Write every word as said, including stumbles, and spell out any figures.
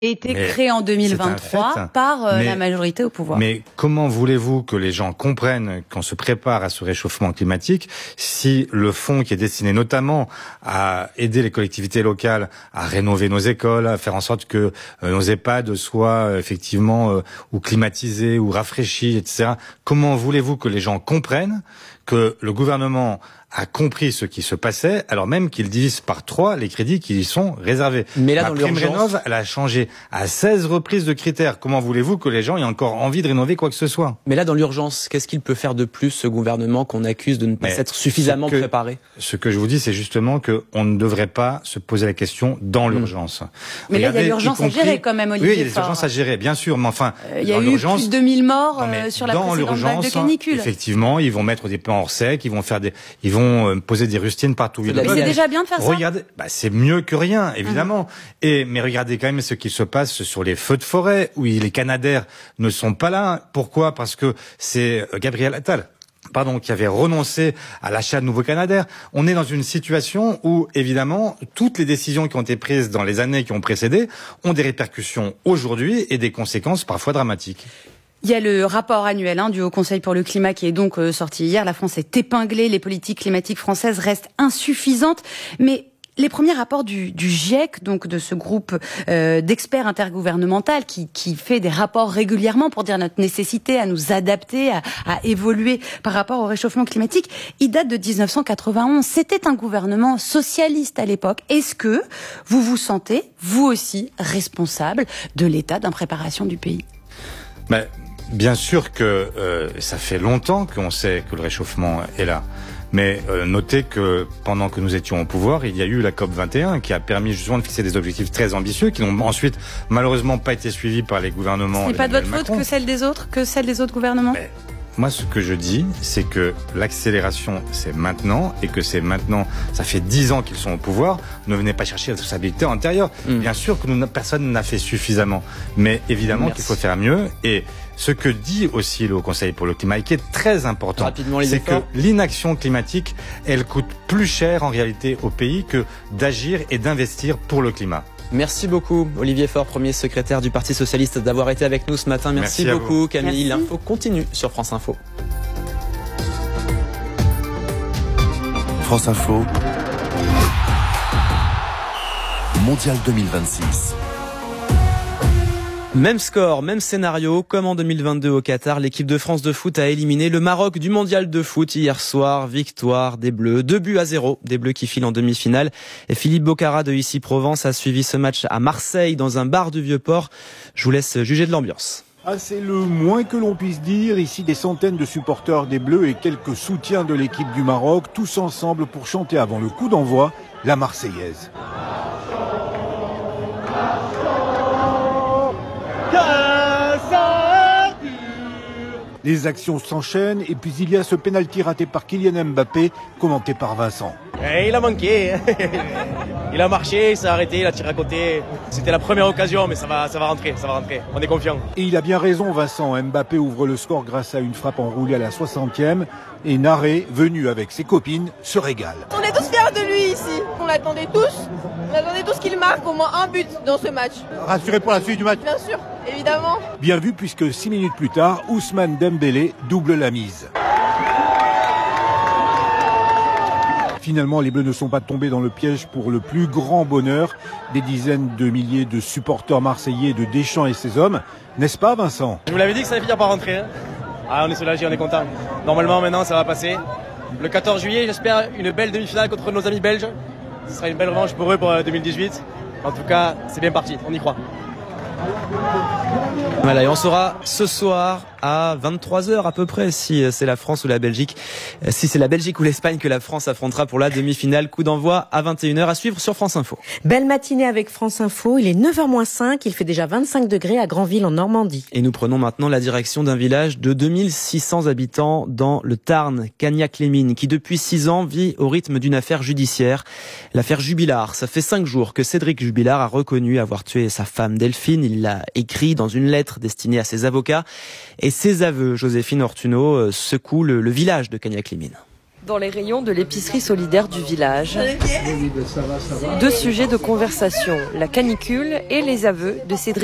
été mais créé en deux mille vingt-trois par euh, mais, la majorité au pouvoir. Mais comment voulez-vous que les gens comprennent qu'on se prépare à ce réchauffement climatique si le fonds qui est destiné notamment à aider les collectivités locales à rénover nos écoles, à faire en sorte que euh, nos EHPAD soient euh, effectivement euh, ou climatisés ou rafraîchis, et cetera. Comment voulez-vous que les gens comprennent que le gouvernement a compris ce qui se passait, alors même qu'il divise par trois les crédits qui y sont réservés. Mais là, la dans prime l'urgence... rénov, elle a changé à seize reprises de critères. Comment voulez-vous que les gens aient encore envie de rénover quoi que ce soit? Mais là, dans l'urgence, qu'est-ce qu'il peut faire de plus, ce gouvernement qu'on accuse de ne pas s'être suffisamment ce que, préparé? Ce que je vous dis, c'est justement qu'on ne devrait pas se poser la question dans mmh. l'urgence. Mais Regardez, là, il y a l'urgence compris... à gérer quand même, Olivier. Oui, il y a des urgences à gérer, bien sûr, mais enfin... Il euh, y a eu plus de mille morts non, sur la précédente vague de canicule. Effectivement, ils vont mettre des plans hors sec, ils vont faire des, ils vont euh, poser des rustines partout. Mais c'est déjà bien de faire ça. Regardez, bah c'est mieux que rien, évidemment. Mmh. Et mais regardez quand même ce qui se passe sur les feux de forêt où les Canadaires ne sont pas là. Pourquoi? Parce que c'est Gabriel Attal, pardon, qui avait renoncé à l'achat de nouveaux Canadaires. On est dans une situation où, évidemment, toutes les décisions qui ont été prises dans les années qui ont précédé ont des répercussions aujourd'hui et des conséquences parfois dramatiques. Il y a le rapport annuel hein, du Haut Conseil pour le climat qui est donc euh, sorti hier. La France est épinglée, les politiques climatiques françaises restent insuffisantes. Mais les premiers rapports du, du GIEC, donc de ce groupe euh, d'experts intergouvernemental qui, qui fait des rapports régulièrement pour dire notre nécessité à nous adapter, à, à évoluer par rapport au réchauffement climatique, il date de dix-neuf cent quatre-vingt-onze. C'était un gouvernement socialiste à l'époque. Est-ce que vous vous sentez, vous aussi, responsable de l'état d'impréparation du pays? Ben, bien sûr que euh, ça fait longtemps qu'on sait que le réchauffement est là. Mais euh, notez que pendant que nous étions au pouvoir, il y a eu la COP vingt et un qui a permis justement de fixer des objectifs très ambitieux qui n'ont ensuite malheureusement pas été suivis par les gouvernements. Ce n'est pas de votre faute que celle des autres, que celle des autres gouvernements? Mais moi, ce que je dis, c'est que l'accélération, c'est maintenant, et que c'est maintenant, ça fait dix ans qu'ils sont au pouvoir. Ne venez pas chercher la responsabilité antérieure. Mmh. Bien sûr que nous, personne n'a fait suffisamment, mais évidemment Merci. qu'il faut faire mieux. Et ce que dit aussi le Haut Conseil pour le climat, et qui est très important, c'est que l'inaction climatique, elle coûte plus cher en réalité au pays que d'agir et d'investir pour le climat. Merci beaucoup Olivier Faure, premier secrétaire du Parti Socialiste, d'avoir été avec nous ce matin. Merci, Merci beaucoup Camille. Merci. L'info continue sur France Info. France Info, Mondial deux mille vingt-six. Même score, même scénario, comme en deux mille vingt-deux au Qatar, l'équipe de France de foot a éliminé le Maroc du mondial de foot hier soir. Victoire des Bleus, deux buts à zéro, des Bleus qui filent en demi-finale. Et Philippe Bocara de Issy-Provence a suivi ce match à Marseille dans un bar du Vieux-Port. Je vous laisse juger de l'ambiance. Ah, c'est le moins que l'on puisse dire. Ici, des centaines de supporters des Bleus et quelques soutiens de l'équipe du Maroc, tous ensemble pour chanter avant le coup d'envoi la Marseillaise. Les actions s'enchaînent et puis il y a ce pénalty raté par Kylian Mbappé, commenté par Vincent. Et il a manqué, il a marché, il s'est arrêté, il a tiré à côté. C'était la première occasion, mais ça va, ça va rentrer, ça va rentrer. On est confiant. Et il a bien raison, Vincent. Mbappé ouvre le score grâce à une frappe enroulée à la soixantième. Et Naré, venu avec ses copines, se régale. On est tous fiers de lui ici. On l'attendait tous. On attendait tous qu'il marque au moins un but dans ce match. Rassuré pour la suite du match? Bien sûr, évidemment. Bien vu puisque six minutes plus tard, Ousmane Dembélé double la mise. Finalement, les Bleus ne sont pas tombés dans le piège pour le plus grand bonheur des dizaines de milliers de supporters marseillais de Deschamps et ses hommes. N'est-ce pas, Vincent? Je vous l'avais dit que ça allait finir par rentrer. Hein. Ah, on est soulagés, on est contents. Normalement, maintenant, ça va passer. Le quatorze juillet, j'espère une belle demi-finale contre nos amis belges. Ce sera une belle revanche pour eux pour deux mille dix-huit. En tout cas, c'est bien parti, on y croit. Voilà, et on saura ce soir à vingt-trois heures à peu près si c'est la France ou la Belgique. Si c'est la Belgique ou l'Espagne que la France affrontera pour la demi-finale. Coup d'envoi à vingt et une heures à suivre sur France Info. Belle matinée avec France Info. Il est neuf heures moins cinq. Il fait déjà vingt-cinq degrés à Granville en Normandie. Et nous prenons maintenant la direction d'un village de deux mille six cents habitants dans le Tarn, Cagnac-les-Mines, qui depuis six ans vit au rythme d'une affaire judiciaire. L'affaire Jubilard. Ça fait cinq jours que Cédric Jubilard a reconnu avoir tué sa femme Delphine. Il l'a écrit dans une lettre destinée à ses avocats. Et ces aveux, Joséphine Ortuno, secouent le, le village de Cagnac-les-Mines. Dans les rayons de l'épicerie solidaire du village, deux sujets de conversation, la canicule et les aveux de Cédric.